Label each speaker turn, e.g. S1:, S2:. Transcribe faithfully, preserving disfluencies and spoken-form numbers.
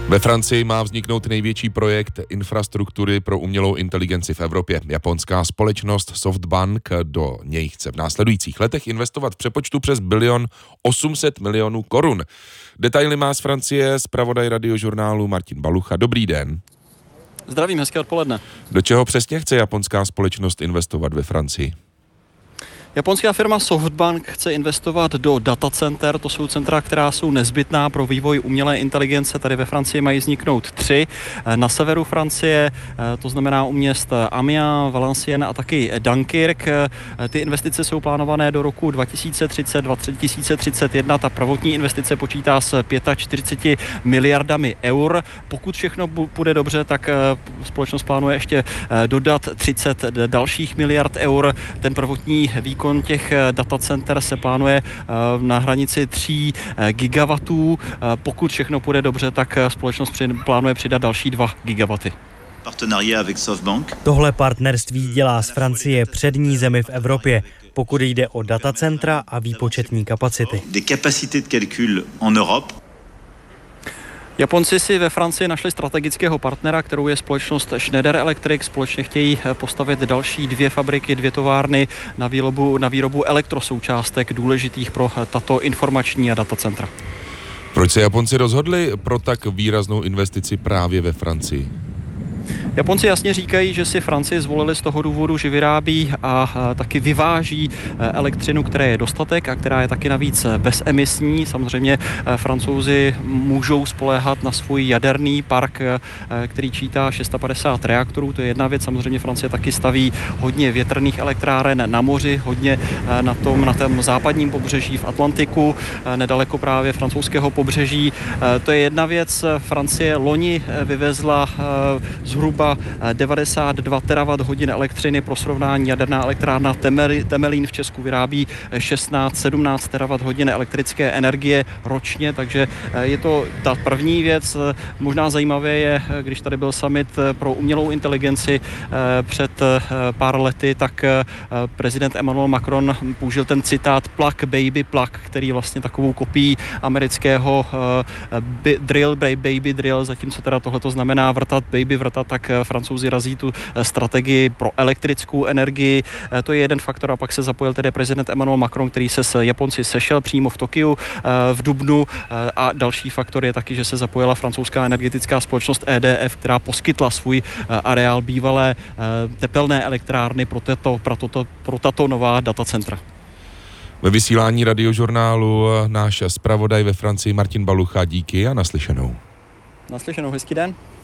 S1: Ve Francii má vzniknout největší projekt infrastruktury pro umělou inteligenci v Evropě. Japonská společnost SoftBank do něj chce v následujících letech investovat v přepočtu přes bilion osm set milionů korun. Detaily má z Francie zpravodaj Radiožurnálu Martin Balucha. Dobrý den.
S2: Zdravím, hezké odpoledne.
S1: Do čeho přesně chce japonská společnost investovat ve Francii?
S2: Japonská firma SoftBank chce investovat do datacenter, to jsou centra, která jsou nezbytná pro vývoj umělé inteligence. Tady ve Francii mají vzniknout tři. Na severu Francie, to znamená u měst Amiens, Valenciennes a taky Dunkirk. Ty investice jsou plánované do roku dva tisíce třicet, dva tisíce třicet jedna. Ta prvotní investice počítá s čtyřiceti pěti miliardami eur. Pokud všechno půjde dobře, tak společnost plánuje ještě dodat třicet dalších miliard eur. Ten prvotní výkon těch datacenter se plánuje na hranici tří gigawatů. Pokud všechno půjde dobře, tak společnost plánuje přidat další dva gigawaty.
S3: Tohle partnerství dělá z Francie přední zemi v Evropě, pokud jde o datacentra a výpočetní kapacity.
S2: Japonci si ve Francii našli strategického partnera, kterou je společnost Schneider Electric. Společně chtějí postavit další dvě fabriky, dvě továrny na výrobu, na výrobu elektrosoučástek důležitých pro tato informační a datacentra.
S1: Proč se Japonci rozhodli pro tak výraznou investici právě ve Francii?
S2: Japonci jasně říkají, že si Francii zvolili z toho důvodu, že vyrábí a taky vyváží elektřinu, které je dostatek a která je taky navíc bezemisní. Samozřejmě Francouzi můžou spoléhat na svůj jaderný park, který čítá padesát šest reaktorů. To je jedna věc. Samozřejmě Francie taky staví hodně větrných elektráren na moři, hodně na tom, na tom západním pobřeží v Atlantiku, nedaleko právě francouzského pobřeží. To je jedna věc. Francie loni vyvezla zhruba devadesát dva terawatt hodin elektřiny. Pro srovnání jaderná elektrárna Temelín v Česku vyrábí šestnáct sedmnáct terawatt hodin elektrické energie ročně, takže je to ta první věc. Možná zajímavé je, když tady byl summit pro umělou inteligenci před pár lety, tak prezident Emmanuel Macron použil ten citát plug baby plug, který vlastně takovou kopií amerického drill baby drill, zatímco teda tohleto znamená vrtat baby vrtat, tak Francouzi razí tu strategii pro elektrickou energii. To je jeden faktor a pak se zapojil tedy prezident Emmanuel Macron, který se s Japonci sešel přímo v Tokiu v dubnu a další faktor je taky, že se zapojila francouzská energetická společnost E D F, která poskytla svůj areál bývalé tepelné elektrárny pro tato, pro tato, pro tato nová datacentra.
S1: Ve vysílání Radiožurnálu náš zpravodaj ve Francii Martin Balucha, díky a naslyšenou.
S2: Naslyšenou, hezký den.